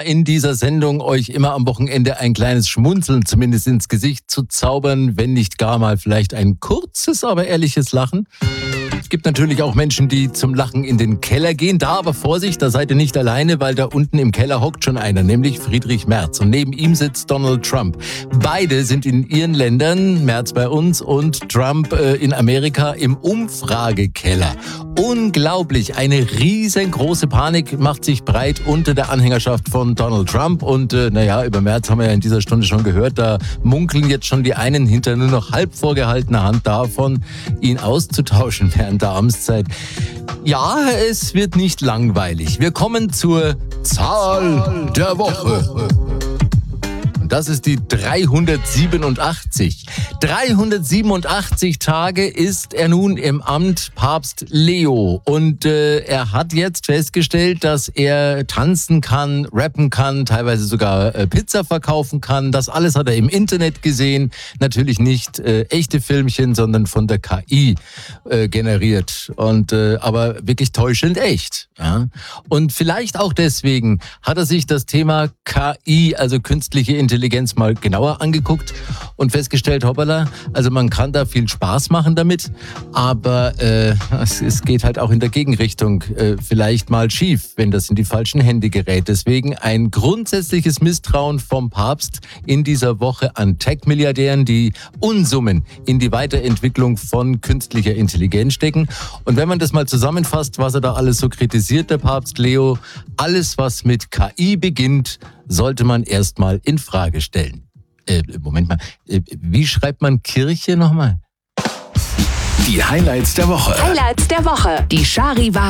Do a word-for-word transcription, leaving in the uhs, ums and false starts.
in dieser Sendung, euch immer am Wochenende ein kleines Schmunzeln zumindest ins Gesicht zu zaubern, wenn nicht gar mal vielleicht ein kurzes, aber ehrliches Lachen. Es gibt natürlich auch Menschen, die zum Lachen in den Keller gehen. Da aber Vorsicht, da seid ihr nicht alleine, weil da unten im Keller hockt schon einer, nämlich Friedrich Merz. Und neben ihm sitzt Donald Trump. Beide sind in ihren Ländern, Merz bei uns und Trump äh, in Amerika, im Umfragekeller. Unglaublich, eine riesengroße Panik macht sich breit unter der Anhängerschaft von Donald Trump. Und äh, naja, über Merz haben wir ja in dieser Stunde schon gehört, da munkeln jetzt schon die einen hinter nur noch halb vorgehaltener Hand davon, ihn auszutauschen während der Amtszeit. Ja, es wird nicht langweilig. Wir kommen zur Zahl der Woche. Und das ist die dreihundertsiebenundachtzig. dreihundertsiebenundachtzig Tage ist er nun im Amt, Papst Leo. Und äh, er hat jetzt festgestellt, dass er tanzen kann, rappen kann, teilweise sogar äh, Pizza verkaufen kann. Das alles hat er im Internet gesehen. Natürlich nicht äh, echte Filmchen, sondern von der K I äh, generiert. Und äh, aber wirklich täuschend echt. Ja? Und vielleicht auch deswegen hat er sich das Thema K I, also künstliche Intelligenz, Intelligenz mal genauer angeguckt und festgestellt, hoppala, also man kann da viel Spaß machen damit, aber äh, es, es geht halt auch in der Gegenrichtung äh, vielleicht mal schief, wenn das in die falschen Hände gerät. Deswegen ein grundsätzliches Misstrauen vom Papst in dieser Woche an Tech-Milliardären, die Unsummen in die Weiterentwicklung von künstlicher Intelligenz stecken. Und wenn man das mal zusammenfasst, was er da alles so kritisiert, der Papst Leo, alles, was mit K I beginnt, sollte man erstmal in Frage stellen. Äh, Moment mal, äh, wie schreibt man Kirche nochmal? Die Highlights der Woche. Highlights der Woche. Die Charivari